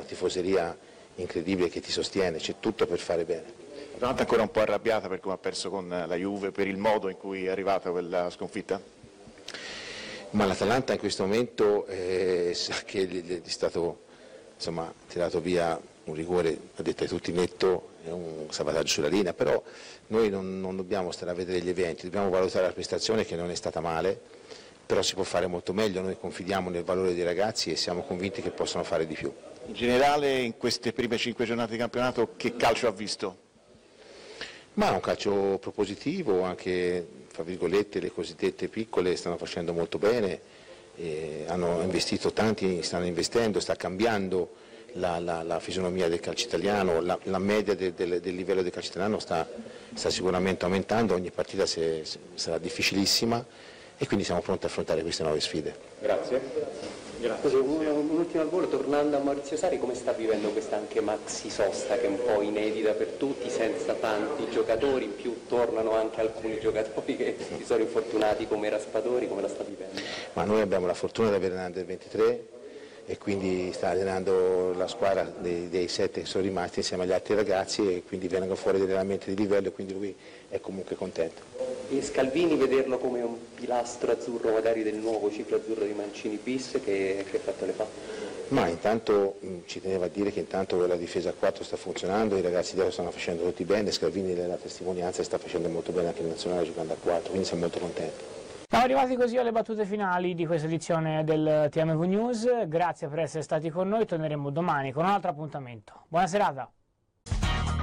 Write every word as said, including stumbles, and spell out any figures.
tifoseria incredibile che ti sostiene, c'è tutto per fare bene. L'Atalanta è ancora un po' arrabbiata per come ha perso con la Juve, per il modo in cui è arrivata quella sconfitta? Ma l'Atalanta in questo momento eh, sa che gli è stato insomma, tirato via un rigore, a detta di tutti netto, è un salvataggio sulla linea, però noi non, non dobbiamo stare a vedere gli eventi, dobbiamo valutare la prestazione che non è stata male, però si può fare molto meglio, noi confidiamo nel valore dei ragazzi e siamo convinti che possano fare di più. In generale in queste prime cinque giornate di campionato che calcio ha visto? Ma un calcio propositivo, anche fra virgolette le cosiddette piccole stanno facendo molto bene, eh, hanno investito tanti, stanno investendo, sta cambiando la, la, la fisionomia del calcio italiano, la, la media de, de, del livello del calcio italiano sta, sta sicuramente aumentando, ogni partita se, se, sarà difficilissima e quindi siamo pronti a affrontare queste nuove sfide. Grazie. Grazie. Un'ultima al volo, tornando a Maurizio Sarri, come sta vivendo questa anche maxi sosta che è un po' inedita per tutti, senza tanti giocatori, in più tornano anche alcuni giocatori che si sono infortunati come Raspadori, come la sta vivendo? Ma noi abbiamo la fortuna di avere un under ventitré e quindi sta allenando la squadra dei, dei sette che sono rimasti insieme agli altri ragazzi e quindi vengono fuori degli allenamenti di livello e quindi lui è comunque contento. E Scalvini vederlo come un pilastro azzurro magari del nuovo ciclo azzurro di Mancini bis, che, che effetto le fa? Ma intanto mh, ci teneva a dire che intanto la difesa a quattro sta funzionando, i ragazzi dietro stanno facendo tutti bene, Scalvini è la testimonianza e sta facendo molto bene anche in nazionale giocando a quattro, quindi siamo molto contenti. Siamo arrivati così alle battute finali di questa edizione del T M V News, grazie per essere stati con noi, torneremo domani con un altro appuntamento. Buona serata!